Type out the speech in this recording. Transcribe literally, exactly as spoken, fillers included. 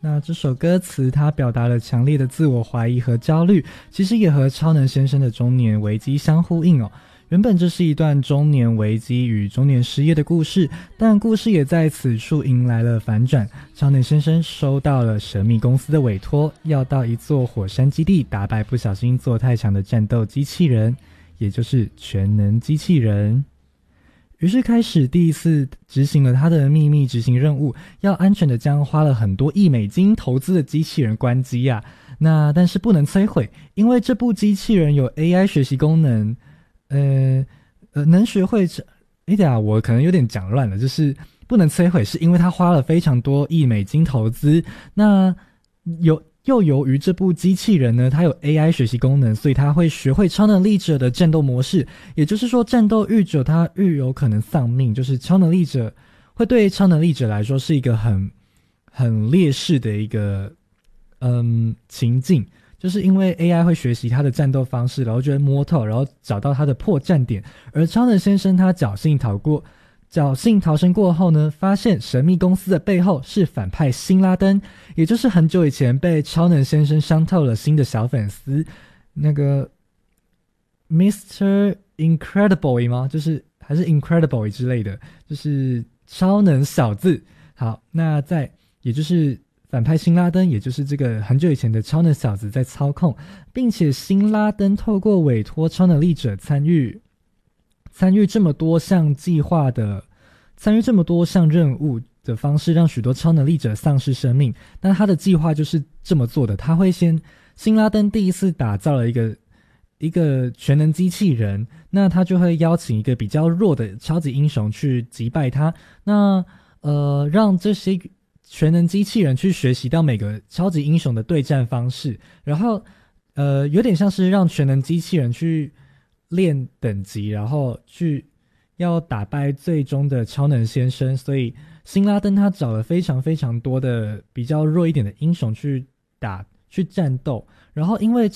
那这首歌词它表达了强烈的自我怀疑和焦虑，其实也和超能先生的中年危机相呼应哦。原本这是一段中年危机与中年失业的故事，但故事也在此处迎来了反转。超能先生收到了神秘公司的委托，要到一座火山基地打败不小心做太强的战斗机器人，也就是全能机器人。于是开始第一次执行了他的秘密执行任务，要安全的将花了很多亿美金投资的机器人关机啊。那但是不能摧毁，因为这部机器人有 A I 学习功能，呃呃，能学会这，哎呀，我可能有点讲乱了，就是不能摧毁，是因为他花了非常多亿美金投资，那有。又由于这部机器人呢，它有 A I 学习功能，所以它会学会超能力者的战斗模式。也就是说，战斗愈久，它愈有可能丧命。就是超能力者会对超能力者来说是一个很很劣势的一个嗯情境，就是因为 A I 会学习它的战斗方式，然后就会摸透，然后找到它的破绽点。而超能先生他侥幸逃过。侥幸逃生过后呢，发现神秘公司的背后是反派辛拉登，也就是很久以前被超能先生伤透了心的小粉丝，那个 mister Incredible 吗？就是还是 Incredible 之类的，就是超能小子。好，那在也就是反派辛拉登，也就是这个很久以前的超能小子在操控，并且辛拉登透过委托超能力者参与。参与这么多项计划的，参与这么多项任务的方式，让许多超能力者丧失生命。那他的计划就是这么做的，他会先，辛拉登第一次打造了一个一个全能机器人，那他就会邀请一个比较弱的超级英雄去击败他，那呃，让这些全能机器人去学习到每个超级英雄的对战方式，然后呃，有点像是让全能机器人去练等级，然后去要打败最终的超能先生。所以辛拉登他找了非常非常多的比较弱一点的英雄去打去战斗，然后因为